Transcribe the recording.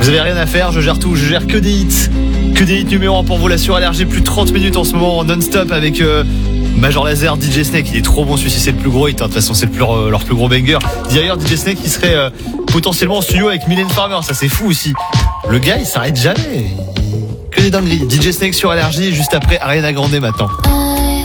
Vous avez rien à faire, je gère tout, je gère que des hits. Que des hits numéro 1 pour vous là sur LRG. Plus de 30 minutes en ce moment en non-stop avec Major Lazer, DJ Snake. Il est trop bon celui-ci, c'est le plus gros hit. De toute façon, c'est leur plus gros banger. D'ailleurs, DJ Snake qui serait potentiellement en studio avec Mylène Farmer. Ça, c'est fou aussi. Le gars, il s'arrête jamais. Que des dingueries. DJ Snake sur LRG, juste après Ariana Grande maintenant.